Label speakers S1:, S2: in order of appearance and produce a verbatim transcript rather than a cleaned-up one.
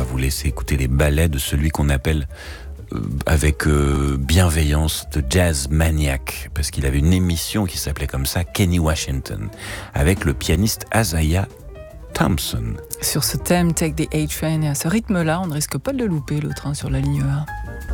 S1: vous laisser écouter les ballets de celui qu'on appelle euh, avec euh, bienveillance de Jazz Maniac, parce qu'il avait une émission qui s'appelait comme ça, Kenny Washington, avec le pianiste Isaiah Thompson.
S2: Sur ce thème, Take the A-Train, et à ce rythme-là, on ne risque pas de le louper, le train sur la ligne un.